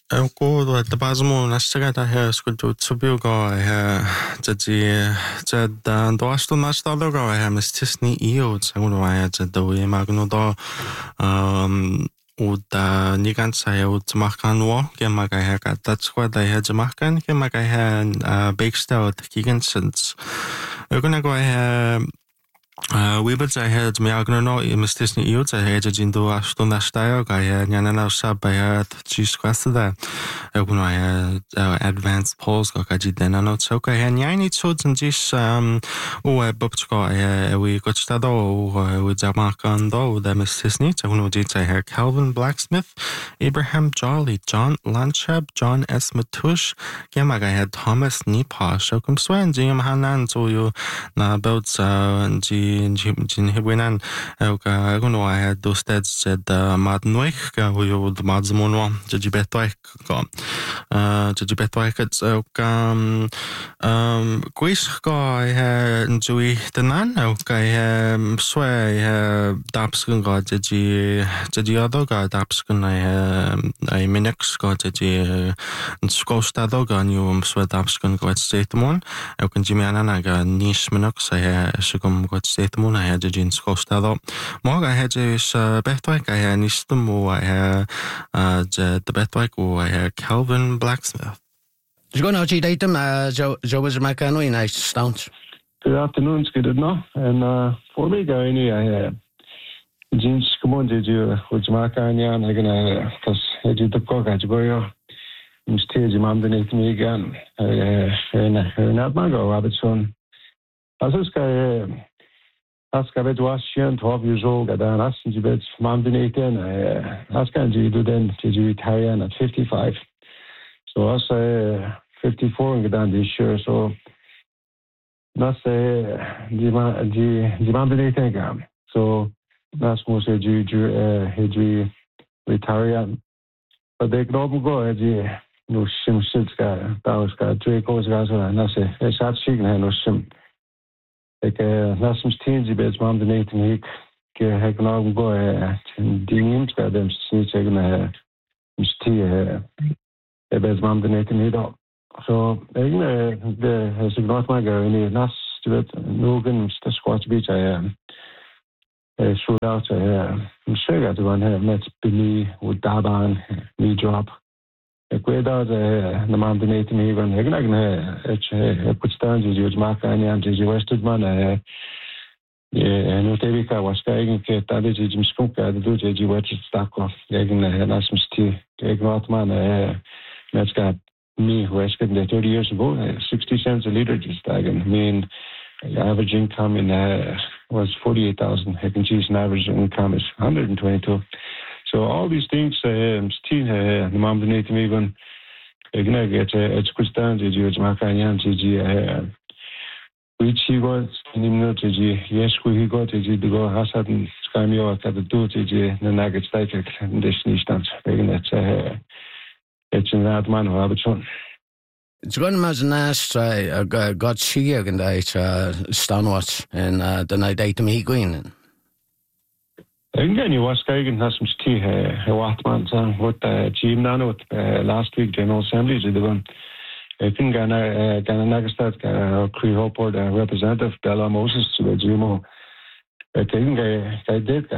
Ko että pääsemme näissä tähän skutu tsubiuko ja jadi tuosta näistä lugo ja mistä niin iu tsunuva ja jadi magnudo uutta nikansa ja uutta mahkanuo kemaka ja katsua tai ja mahkan kemaka ja bakestout gigansens. Joku ja Weibet had me agnono mistisni iut had jindu astuna style guy nyanana sabaya chis kwasta kuno advanced polls go kaji denano tsoka nyani tsodzin jis o bobchko we got stado we jamakando the mistisni kuno jita Calvin Blacksmith, Abraham Jolly, John Lanchab, John S. Matush, Yamaga had Thomas Nipa, Shokum Swan, Jim Hanan, Zoyo, na boats, Jin Hibinan, Guno, I had those steads said Madnoich, who you the Madzamono, Jajibetoik, Jajibetoik, Quishko, I had Jui the Nan, okay, Sway, Dapskun got Jaji other got Dapskun, I Minix got Jaji Skostado got new Sweat Dapskun got Statemon, I can Jimmy Ananaga Nish Minux, I Shugum got Statemon, I had Jin Skostado. More I had is Bethwick, I had Nistumu, I had the Bethwick, I had Calvin Blacksmith. Just going out item, Joe was Macano in nice stones. Good afternoon, it's good enough. And for me, I Jeans, come on, did you, which Macania, and I'm gonna, because I did the cock at Goyo, and stage him underneath me again. Not Mago, Robertson. As this guy, ask a bit was 12 years old, and I asked you bit underneath then, asked you do then, did you retire at 55? So I say 54 and get down this year, so that's the mandate again. So that's most of you retire. But they can go no sim silska, that got 3 goes guys, and that's it's that chicken and no sim. Like that's some teens bits mandate and he can all go and the got them see checking Ebes man den eten idag. Så det har signat mig gå in i nas, du vet, någon ska squat beach shoot out söga det var en med Billy och Daban ny drop. Jag vet att när man den eten igen jag på stan ju marka en ju wasted man nu det vi kan vara stegen till att det ju skunka det då ju vet stack och jag nas måste jag vet man that's got me who I spent 30 years ago, 60 cents a litre just again. I mean, average income in was 48,000. Heck and cheese, and average income is 122. So all these things, still, the mom donated me when I get it's Christian, it's Macanyan, which he got, yes, he got to go, Hassad and Skamio at the duty, the Nugget Staker, and this instance, it's it's in that man who have it on. It's going to imagine that got Shig and I Stanwatch and the night item he going. Again, you was going to have some tea, what man, what Jim Nano last week, General Assembly, the one. I think Ghana Nagastat, Cree Hopper, the representative, Bella Moses, to the GMO. I think I did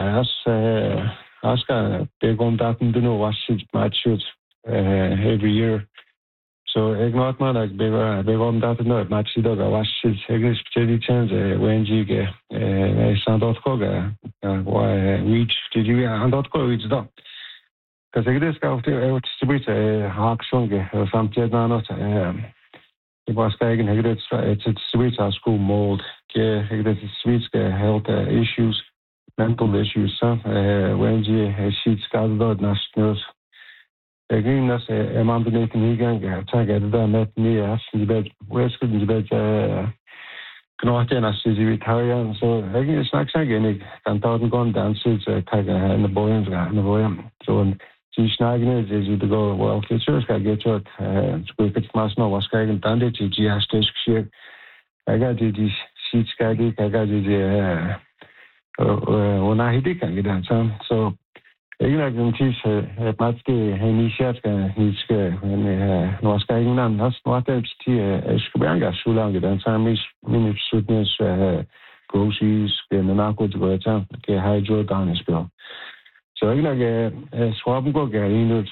ask a big on that and do know what shit matches. Every year. So ignore man like big on that no match dog was his specially change when you get Sandotkoga why reach did you Sandotko reach dog because it is got to distribute a hawk song or something not it was taking it's distribute our school mold it distributes health issues mental issues when you sheets got national Again, that's a man beneath me again. Tag it down met me as in the bed. Where's good in the bed? Knotten as you retire. So again, it's not again. Can't gone dances, tag and the boy and the boy. So she's snagging is you to go, well, teachers can get you at quick at Masno was going down it. She has to share. I got these sheets, I got the when I did can get done. So Egentlig tis matke initiatka nitske norska England has noteps tie skubanga sulange dan samis minutes groceries and nako to ke hydro down spill. So egentlig swaben go gainut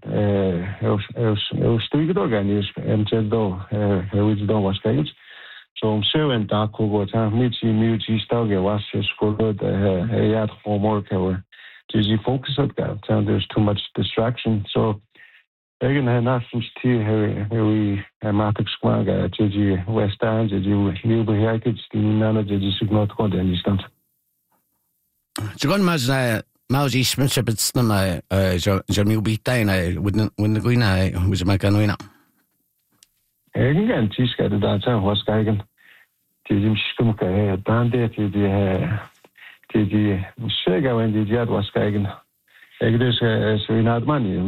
stiget organis eventuelt då vi då was gainut. Så så en dag går ta mit i muti stage was skolet jeg homework over. Did you focus on that? There's too much distraction. So again, nations tea we matic squaga did you West End did you live here kids none did you signal to the instant. John Maus Eastmanship it's my Jeremy Betain I when the green I was my canoina. Again, Tiska the data was gagan. Did you skumka dande did you Shega when the jet was gagan. Egdes so in Admani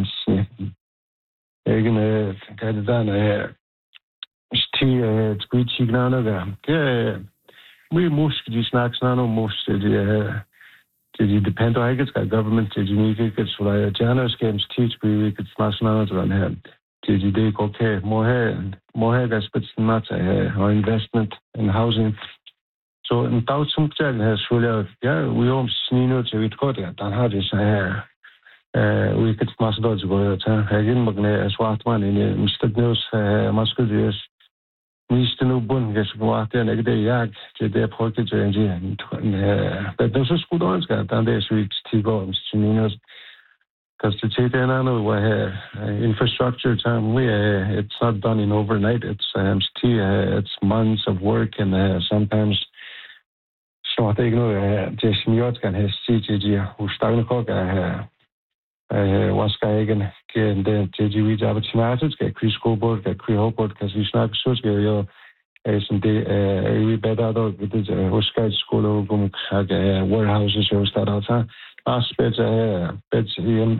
Egin Kadadan tea squid chignana. We most these snacks nano most did you depend on government did you need it for Janus games teach we could national on hand. Did you take okay more gas but not or investment in housing. So in some has really we almost need to it got it and how this we could mass dodge go again magne swatman in Mr. News Moscow Mr. No bun gas go out and a day yak to their pocket and but those are good ones got and there's weeks to go because to take in infrastructure time it's not done in overnight it's months of work and sometimes so I think just York can has CGG who started was again and then JG job get Chris Coburg get Chris Hopper because he's not so scary some day we better with the Oscar school warehouses or start out aspects beds him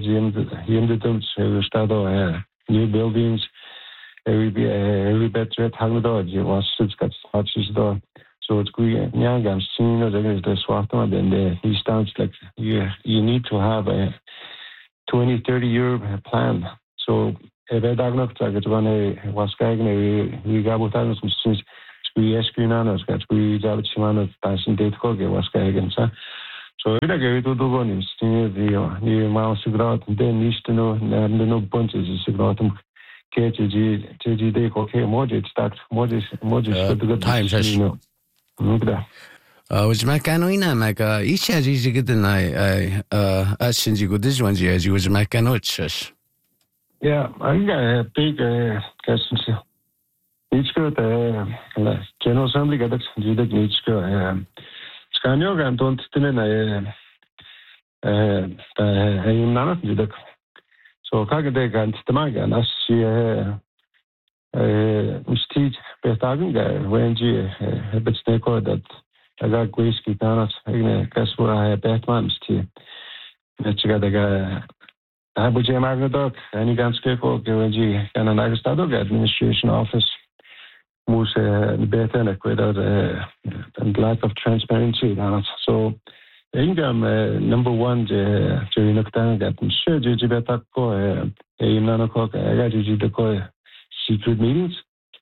the start new buildings every better Hagdod was got touches though. So it's good. Young and senior, the Swatman, then he stands like you need to have a 20-30 year plan. So if I don't know, it's one was we got with us since we ask you now, we got Chimano passing date called was again. So I get to do one is the mouse out, then needs to know, and no bunches is about them. KG day, okay, mortgage start, mortgage, good times. Was my canoina, Maca, each has easy good than I since you go this one, as you was my canochas. Yeah, I got a big questions. Each good, General Assembly got it, you did each go. Scanio and don't none of you. So Kagade and Stamaga, as she Steve Betaga, when she had that I got whiskey donuts, I guess where I had Batman's tea. That's got a guy. I would say Magnadoc, and you can skip over and an Agastadog administration office. Moose better and without and lack of transparency. So income number one during the time that sure did you better go a 9 o'clock I got you to go secret meetings.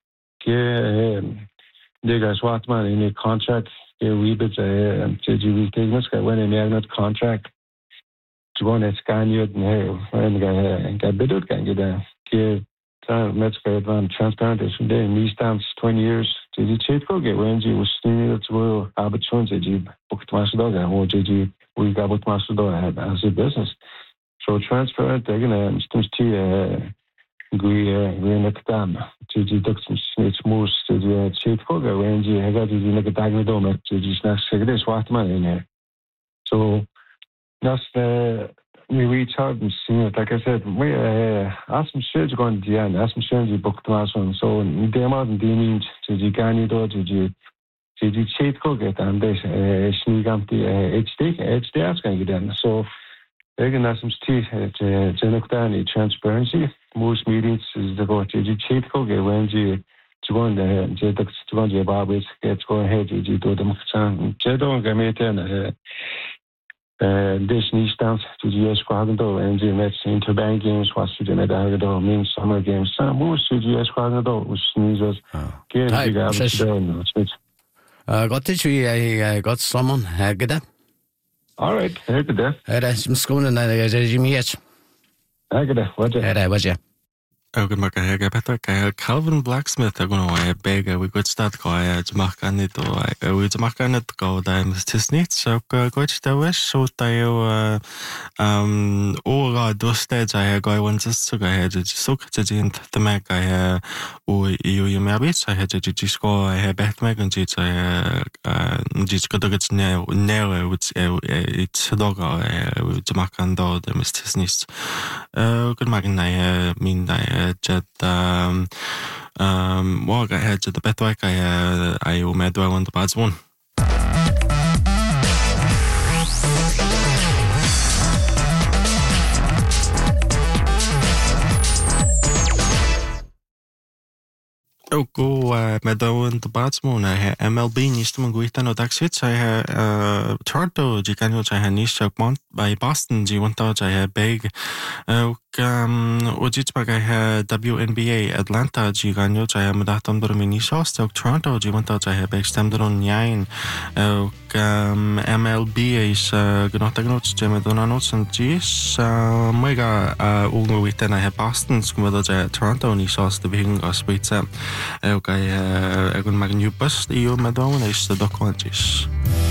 They got Swatman in a contract we bit JG things when a magnet contract to go and scan you and get bit can get a let's go transparent as day me stands 20 years to the Chetco get when you was still to opportunity booked Macedonia or JG we got what Macedonia had as a business. So transparent they're gonna still we in the dam to the doctors it's most to the Chetco when you have got in the diagnosis to just not say this what man in here. So that's we reach out and see it. Like I said, we ask some shit going to the end. Ask some shit you booked last one. So in the amount of means to the Gani door to the cheat cook it and this sneak up the it's the ask going to get in. So they can have some teeth to look down the transparency. Most meetings is the go to the cheat cook it when you to go in the to go to the barbers get go ahead you do them. Don't get me then This Eastern to the US Quagado and the Mets Interbank games was to the Medagado main summer games. Some moves to the US Quagado was sneezes. Got to got someone. Get that. All right, I get that. Some school and I Jimmy H. I get that. What was ya? Good mark here, Peter. Calvin Blacksmith, I'm going to beg. We could start going to mark on it, or we to mark on it go down to snitch. So go to the wish, so they all those states I go once to go ahead to soak to the end the mag I or you may be so I had to just go I had bet mag and just got to get nail which it's a dog to mark on the Mr. Snitch. Good mark I mean Jet walk ahead to the Betwick I made do I want the bad one. Go medawan the batsman MLB nisto manguita no daxit I Toronto giganyo I nisha by Boston giwanta I big ojit pag I WNBA Atlanta giganyo I madatam do minisha stok Toronto giwanta I big stemdron nine MLB is gnotagnots gemedonanots and gis mega unguita I Boston skumada Toronto nisha the big aspita Okay, egun mag new bus io madonna is the documentis.